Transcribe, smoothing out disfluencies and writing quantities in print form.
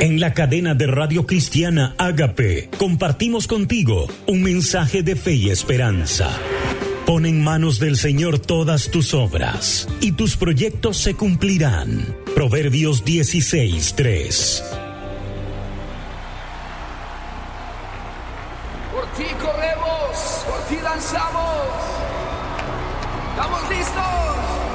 En la cadena de Radio Cristiana Ágape, compartimos contigo un mensaje de fe y esperanza. Pon en manos del Señor todas tus obras, y tus proyectos se cumplirán. Proverbios 16:3. Por ti corremos, por ti lanzamos. ¿Estamos listos?